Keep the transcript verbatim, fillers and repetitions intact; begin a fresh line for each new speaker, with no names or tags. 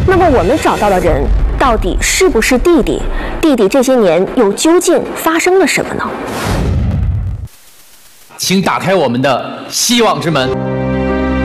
那么我们找到的人到底是不是弟弟？弟弟这些年又究竟发生了什么呢？
请打开我们的希望之门。